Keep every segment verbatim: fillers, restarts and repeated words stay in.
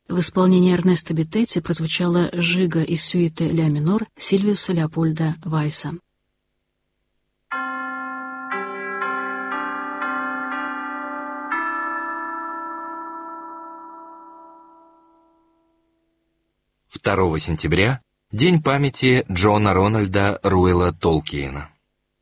В исполнении Эрнесто Беттеци прозвучала жига из сюиты ля минор Сильвиуса Леопольда Вайса. второго сентября – День памяти Джона Рональда Руэлла Толкиена.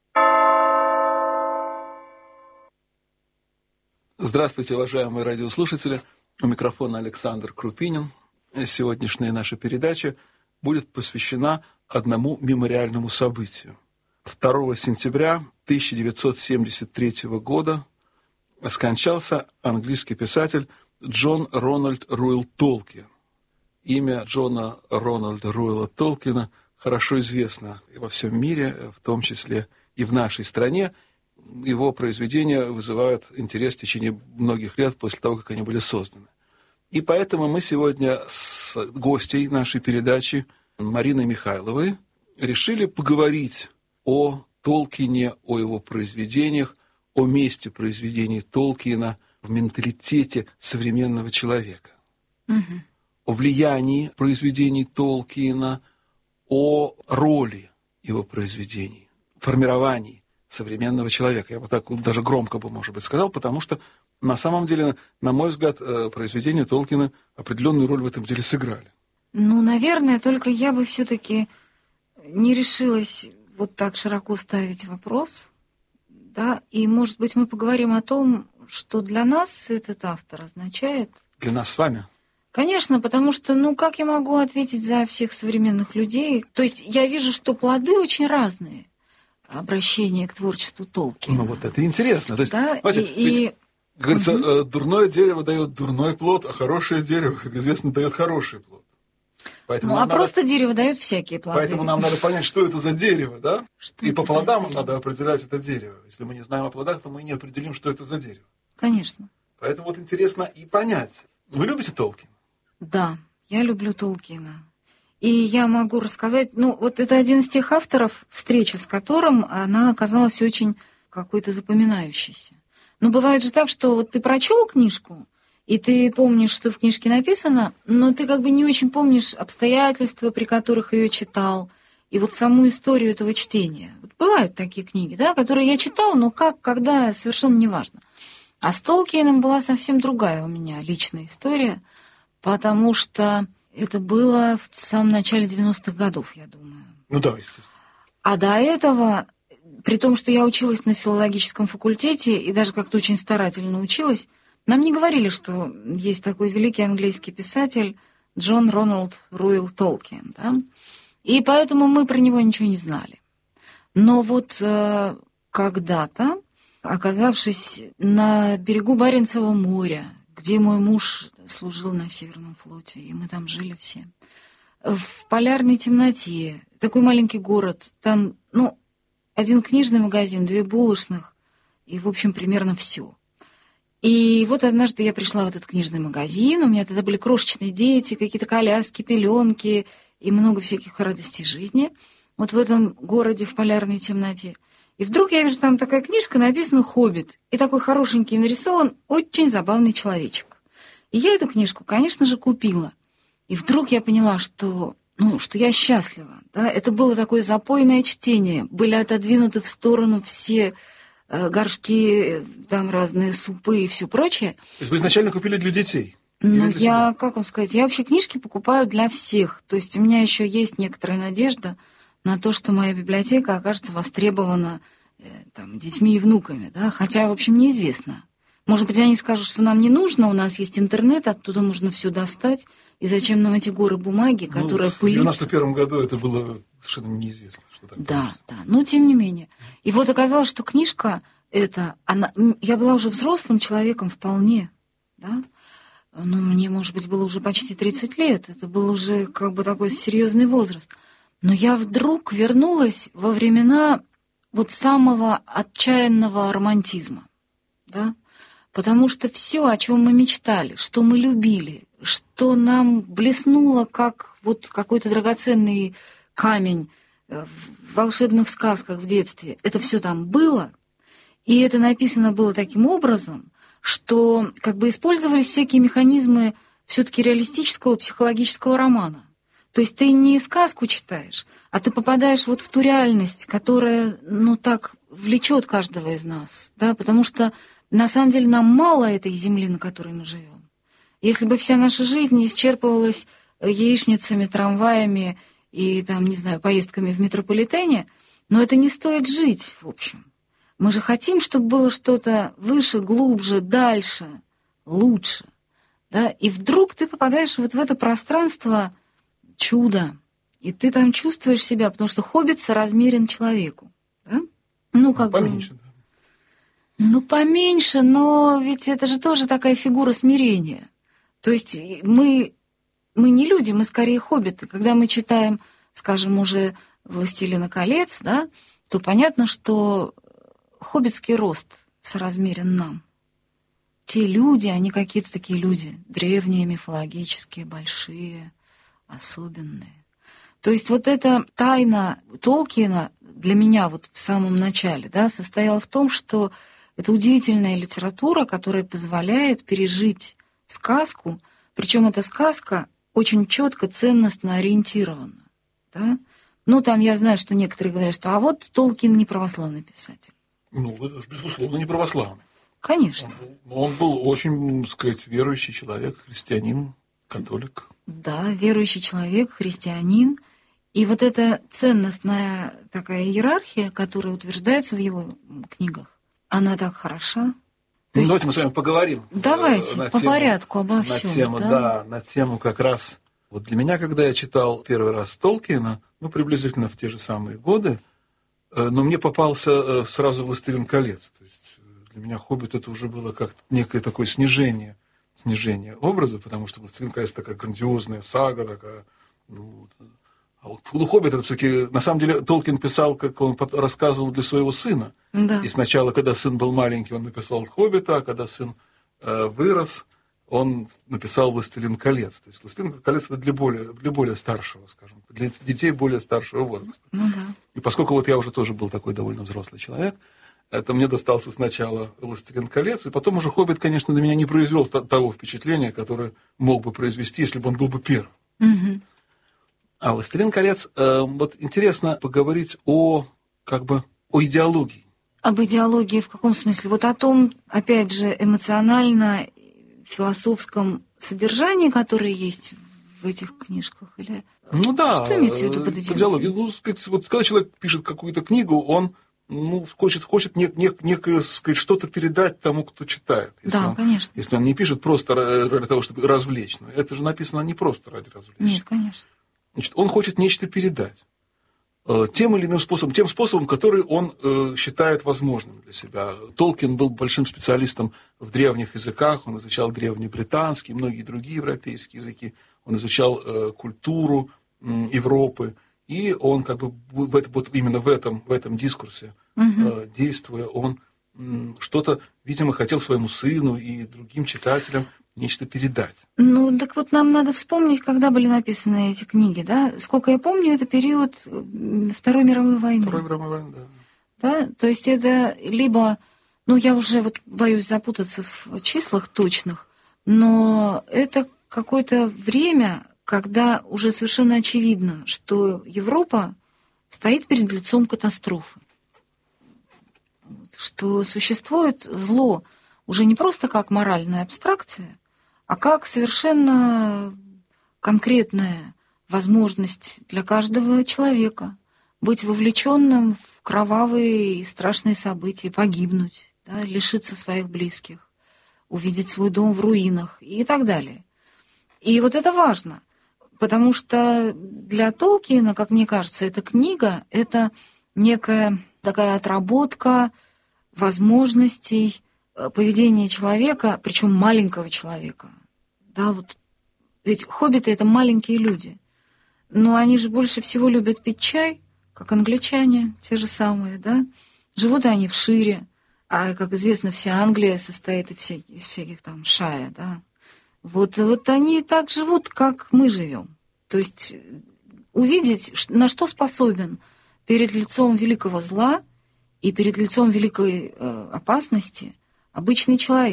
Здравствуйте, уважаемые радиослушатели. У микрофона Александр Крупинин. Сегодняшняя наша передача будет посвящена одному мемориальному событию. второго сентября тысяча девятьсот семьдесят третьего года скончался английский писатель Джон Рональд Руэлл Толкиен. Имя Джона Рональда Руэлла Толкиена хорошо известно и во всем мире, в том числе и в нашей стране. Его произведения вызывают интерес в течение многих лет после того, как они были созданы. И поэтому мы сегодня с гостьей нашей передачи Мариной Михайловой решили поговорить о Толкиене, о его произведениях, о месте произведений Толкиена в менталитете современного человека. Угу. О влиянии произведений Толкиена, о роли его произведений, формировании современного человека. Я бы так даже громко бы, может быть, сказал, потому что на самом деле, на мой взгляд, произведения Толкиена определенную роль в этом деле сыграли. Ну, наверное, только я бы все-таки не решилась вот так широко ставить вопрос, да, и, может быть, мы поговорим о том, что для нас этот автор означает. Для нас с вами? Конечно, потому что, ну, как я могу ответить за всех современных людей? То есть я вижу, что плоды очень разные. Обращение к творчеству Толкиена. Ну, вот это интересно. То есть, да? знаете, и, ведь, и... как говорится, угу. дурное дерево дает дурной плод, а хорошее дерево, как известно, дает хороший плод. Поэтому ну, а надо... просто дерево дает всякие плоды. Поэтому нам надо понять, что это за дерево, да? Что и по плодам надо определять это дерево. Если мы не знаем о плодах, то мы не определим, что это за дерево. Конечно. Поэтому вот интересно и понять. Вы любите Толкиена? Да, я люблю Толкиена. И я могу рассказать, ну, вот это один из тех авторов, встреча с которым она оказалась очень какой-то запоминающейся. Но бывает же так, что вот ты прочел книжку, и ты помнишь, что в книжке написано, но ты как бы не очень помнишь обстоятельства, при которых ее читал, и вот саму историю этого чтения. Вот бывают такие книги, да, которые я читала, но как, когда, совершенно неважно. А с Толкиеном была совсем другая у меня личная история, потому что это было в самом начале девяностых годов, я думаю. Ну да, естественно. А до этого, при том, что я училась на филологическом факультете и даже как-то очень старательно училась, нам не говорили, что есть такой великий английский писатель Джон Рональд Руэлл Толкиен, да? И поэтому мы про него ничего не знали. Но вот э, когда-то, оказавшись на берегу Баренцева моря, где мой муж служил на Северном флоте, и мы там жили все, в полярной темноте, такой маленький город, там, ну, один книжный магазин, две булочных, и, в общем, примерно все. И вот однажды я пришла в этот книжный магазин, у меня тогда были крошечные дети, какие-то коляски, пеленки и много всяких радостей жизни, вот в этом городе в полярной темноте. И вдруг я вижу, там такая книжка, написана «Хоббит», и такой хорошенький нарисован очень забавный человечек. И я эту книжку, конечно же, купила. И вдруг я поняла, что, ну, что я счастлива. Да? Это было такое запойное чтение. Были отодвинуты в сторону все э, горшки, там разные супы и все прочее. То есть вы изначально купили для детей? Ну, я, себя? Как вам сказать, я вообще книжки покупаю для всех. То есть у меня еще есть некоторая надежда на то, что моя библиотека окажется востребована э, там, детьми и внуками. Да? Хотя, в общем, неизвестно. Может быть, они скажут, что нам не нужно, у нас есть интернет, оттуда можно все достать. И зачем нам эти горы бумаги, которые ну, пылятся? В девяносто первом году это было совершенно неизвестно. Что так да, да, но тем не менее. И вот оказалось, что книжка эта, она, я была уже взрослым человеком вполне, да? Ну, мне, может быть, было уже почти тридцать лет, это был уже как бы такой серьезный возраст. Но я вдруг вернулась во времена вот самого отчаянного романтизма, да? Потому что все, о чем мы мечтали, что мы любили, что нам блеснуло, как вот какой-то драгоценный камень в волшебных сказках в детстве, это все там было, и это написано было таким образом, что как бы использовались всякие механизмы все-таки реалистического психологического романа. То есть ты не сказку читаешь, а ты попадаешь вот в ту реальность, которая, ну, так влечет каждого из нас, да, потому что на самом деле нам мало этой земли, на которой мы живем. Если бы вся наша жизнь исчерпывалась яичницами, трамваями и, там, не знаю, поездками в метрополитене, но это не стоит жить, в общем. Мы же хотим, чтобы было что-то выше, глубже, дальше, лучше, да, и вдруг ты попадаешь вот в это пространство чуда, и ты там чувствуешь себя, потому что хоббит соразмерен человеку, да? Ну, как поменьше, бы... да. Ну, поменьше, но ведь это же тоже такая фигура смирения. То есть мы, мы не люди, мы скорее хоббиты. Когда мы читаем, скажем, уже «Властелина колец», да, то понятно, что хоббитский рост соразмерен нам. Те люди, они какие-то такие люди, древние, мифологические, большие, особенные. То есть вот эта тайна Толкиена для меня вот в самом начале, да, состояла в том, что это удивительная литература, которая позволяет пережить сказку, причем эта сказка очень четко ценностно ориентирована. Да? Ну, там я знаю, что некоторые говорят, что а вот Толкин не православный писатель. Ну, это же, безусловно, не православный. Конечно. Он был, он был очень, так сказать, верующий человек, христианин, католик. Да, верующий человек, христианин. И вот эта ценностная такая иерархия, которая утверждается в его книгах, она так хороша. Ну, есть... давайте мы с вами поговорим. Давайте, на по тему, порядку обо на всем. Тему, да? да, на тему как раз... Вот для меня, когда я читал первый раз Толкиена, ну, приблизительно в те же самые годы, но мне попался сразу «Властелин колец». То есть для меня «Хоббит» это уже было как некое такое снижение, снижение образа, потому что «Властелин колец» такая грандиозная сага, такая... Ну, а вот «Хоббит» это все-таки... На самом деле Толкин писал, как он рассказывал для своего сына. Да. И сначала, когда сын был маленький, он написал «Хоббита», а когда сын э, вырос, он написал «Властелин колец». То есть «Властелин колец» это для более, для более старшего, скажем, для детей более старшего возраста. Ну да. И поскольку вот я уже тоже был такой довольно взрослый человек, это мне достался сначала «Властелин колец», и потом уже «Хоббит», конечно, на меня не произвел того впечатления, которое мог бы произвести, если бы он был бы первым. Угу. А «Властелин колец», э, вот интересно поговорить о, как бы, о идеологии. Об идеологии в каком смысле? Вот о том, опять же, эмоционально философском содержании, которое есть в этих книжках? Или... Ну да, что имеется в виду под идеологией? идеология? Ну, сказать, вот когда человек пишет какую-то книгу, он ну, хочет, хочет не, не, некое, сказать, что-то передать тому, кто читает. Если да, он, конечно. Если он не пишет просто ради того, чтобы развлечь. Но это же написано не просто ради развлечь. Нет, конечно. Значит, он хочет нечто передать. Тем или иным способом, тем способом, который он э, считает возможным для себя. Толкин был большим специалистом в древних языках, он изучал древнебританский, многие другие европейские языки, он изучал э, культуру э, Европы, и он как бы в это, вот именно в этом, в этом дискурсе угу. э, действуя, он э, что-то, видимо, хотел своему сыну и другим читателям нечто передать. Ну, так вот нам надо вспомнить, когда были написаны эти книги, да? Сколько я помню, это период Второй мировой войны. Второй мировой войны, да. Да? То есть это либо, ну, я уже вот боюсь запутаться в числах точных, но это какое-то время, когда уже совершенно очевидно, что Европа стоит перед лицом катастрофы. Что существует зло уже не просто как моральная абстракция, а как совершенно конкретная возможность для каждого человека быть вовлеченным в кровавые и страшные события, погибнуть, да, лишиться своих близких, увидеть свой дом в руинах и так далее. И вот это важно, потому что для Толкиена, как мне кажется, эта книга — это некая такая отработка возможностей поведения человека, причем маленького человека. Да, вот. Ведь хоббиты — это маленькие люди. Но они же больше всего любят пить чай, как англичане, те же самые, да. Живут они в шире, а, как известно, вся Англия состоит из всяких, из всяких там шая, да. Вот, вот они так живут, как мы живем. То есть увидеть, на что способен перед лицом великого зла и перед лицом великой э, опасности обычный человек.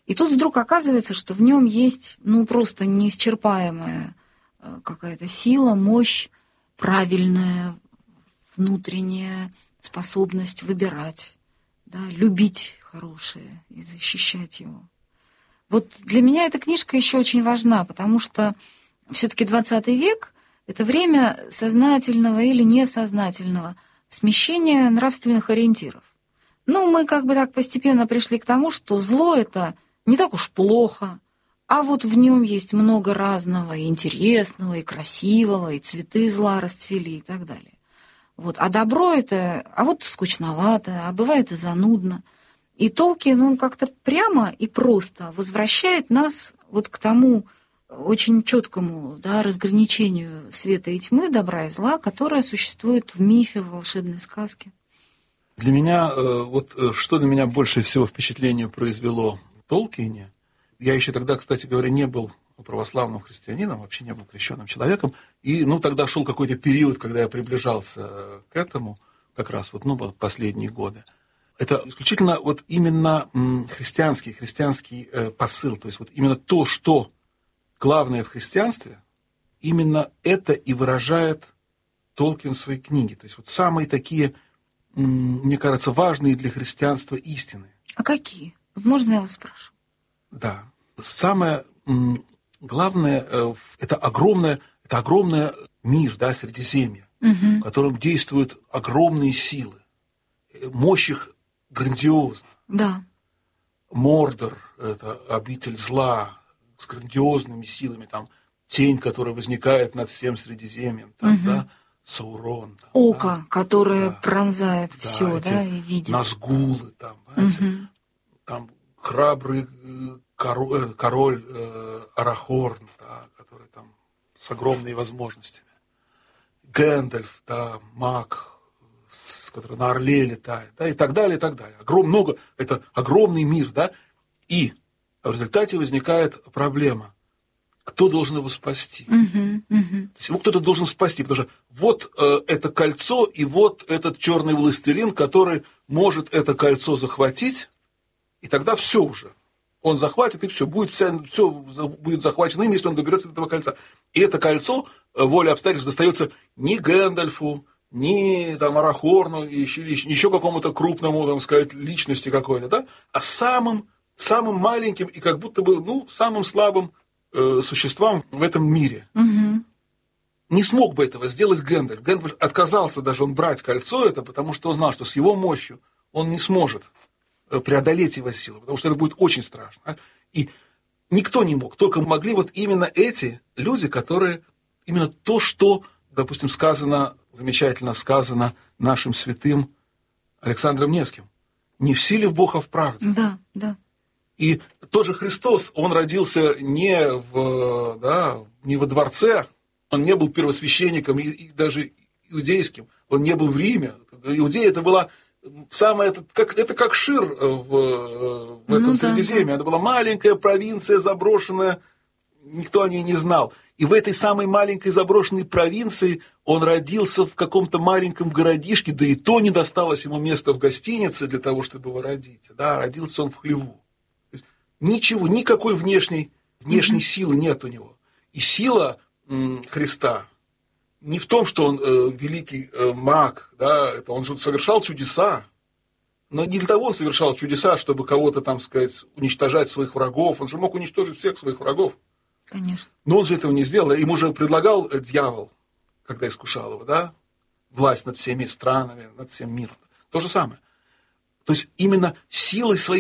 И тут вдруг оказывается, что в нем есть, ну, просто неисчерпаемая какая-то сила, мощь, правильная внутренняя способность выбирать, да, любить хорошее и защищать его. Вот для меня эта книжка еще очень важна, потому что все-таки двадцатый век — это время сознательного или несознательного смещения нравственных ориентиров. Ну, мы как бы так постепенно пришли к тому, что зло — это не так уж плохо, а вот в нем есть много разного, и интересного, и красивого, и цветы зла расцвели и так далее. Вот. А добро — это, а вот скучновато, а бывает и занудно. И Толкин, он как-то прямо и просто возвращает нас вот к тому очень четкому, да, разграничению света и тьмы, добра и зла, которое существует в мифе, в волшебной сказке. Для меня, вот что на меня больше всего впечатление произвело в Толкине, я еще тогда, кстати говоря, не был православным христианином, вообще не был крещенным человеком, и, ну, тогда шел какой-то период, когда я приближался к этому, как раз вот, ну, последние годы. Это исключительно вот именно христианский, христианский посыл, то есть вот именно то, что главное в христианстве, именно это и выражает Толкин в своей книге. То есть вот самые такие, мне кажется, важные для христианства истины. А какие? Вот можно я вас спрошу? Да. Самое главное, это огромное, это огромный мир, да, Средиземье, угу. в котором действуют огромные силы. Мощь их грандиозна. Да. Мордор – это обитель зла с грандиозными силами. Там тень, которая возникает над всем Средиземьем. Там, угу. да, Саурон. Там, Око, да, которое да, пронзает да, все, да, и видит. Назгулы там, понимаете? Угу. Там храбрый король, король э, Арахорн, да, который там с огромными возможностями. Гэндальф, да, маг, который на орле летает, да, и так далее, и так далее. Огром, много, это огромный мир, да, и в результате возникает проблема. Кто должен его спасти? Uh-huh, uh-huh. То есть его кто-то должен спасти, потому что вот э, это кольцо, и вот этот черный властелин, который может это кольцо захватить, и тогда все уже. Он захватит, и все, будет, вся, все будет захвачено им, если он доберется до этого кольца. И это кольцо, волей обстоятельств, достается не Гэндальфу, ни там Арахорну, еще, еще какому-то крупному, там сказать, личности какой-то, да, а самым, самым маленьким и как будто бы, ну, самым слабым э, существам в этом мире. Угу. Не смог бы этого сделать Гэндальф. Гэндальф отказался даже он брать кольцо это, потому что он знал, что с его мощью он не сможет преодолеть его силы, потому что это будет очень страшно. И никто не мог, только могли вот именно эти люди, которые именно то, что, допустим, сказано, замечательно сказано нашим святым Александром Невским. Не в силе в Бога, а в правде. Да, да. И тот же Христос, он родился не, в, да, не во дворце, он не был первосвященником и, и даже иудейским, он не был в Риме. Иудея это была самая, это как, это как Шир в, в этом ну, Средиземье. Да. Это была маленькая провинция заброшенная, никто о ней не знал. И в этой самой маленькой заброшенной провинции он родился в каком-то маленьком городишке, да и то не досталось ему места в гостинице для того, чтобы его родить. Да, родился он в хлеву. То есть ничего, никакой внешней, внешней mm-hmm. силы нет у него. И сила м, Христа не в том, что он э, великий э, маг, да, это он же совершал чудеса. Но не для того он совершал чудеса, чтобы кого-то, там сказать, уничтожать своих врагов. Он же мог уничтожить всех своих врагов. Конечно. Но он же этого не сделал. Ему же предлагал дьявол, когда искушал его, да, власть над всеми странами, над всем миром. То же самое. То есть именно силой своей